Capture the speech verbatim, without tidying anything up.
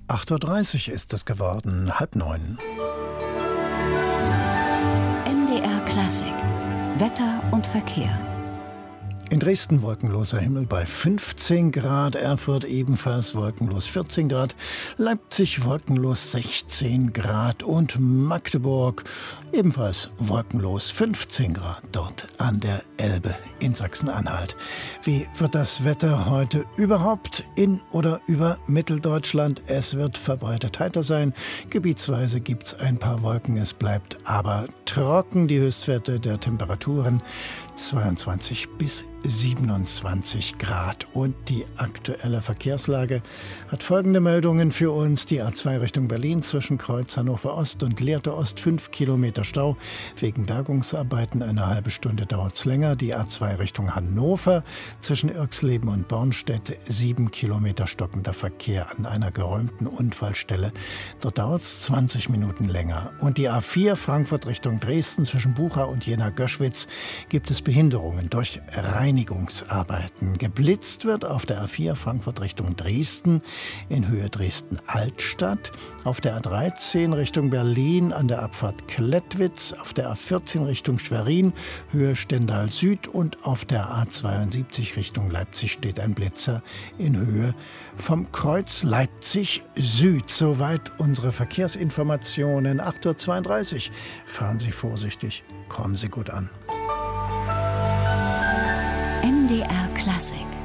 acht Uhr dreißig ist es geworden, halb neun. M D R Klassik. Wetter und Verkehr. In Dresden wolkenloser Himmel bei fünfzehn Grad, Erfurt ebenfalls wolkenlos vierzehn Grad, Leipzig wolkenlos sechzehn Grad und Magdeburg ebenfalls wolkenlos fünfzehn Grad dort an der Elbe in Sachsen-Anhalt. Wie wird das Wetter heute überhaupt in oder über Mitteldeutschland? Es wird verbreitet heiter sein. Gebietsweise gibt es ein paar Wolken, es bleibt aber trocken. Die Höchstwerte der Temperaturen zweiundzwanzig bis siebenundzwanzig Grad. Und die aktuelle Verkehrslage hat folgende Meldungen für uns. Die A zwei Richtung Berlin zwischen Kreuz Hannover Ost und Lehrte Ost fünf Kilometer Stau. Wegen Bergungsarbeiten eine halbe Stunde dauert es länger. Die A zwei Richtung Hannover zwischen Irxleben und Bornstedt sieben Kilometer stockender Verkehr an einer geräumten Unfallstelle. Dort dauert es zwanzig Minuten länger. Und die A vier Frankfurt Richtung Dresden zwischen Bucha und Jena-Göschwitz gibt es Behinderungen durch Reinigungsarbeiten. Geblitzt wird auf der A vier Frankfurt Richtung Dresden in Höhe Dresden-Altstadt, auf der A dreizehn Richtung Berlin an der Abfahrt Klettwitz, auf der A vierzehn Richtung Schwerin, Höhe Stendal Süd und auf der A zweiundsiebzig Richtung Leipzig steht ein Blitzer in Höhe vom Kreuz Leipzig Süd. Soweit unsere Verkehrsinformationen. acht Uhr zweiunddreißig. Fahren Sie vorsichtig, kommen Sie gut an. M D R Klassik.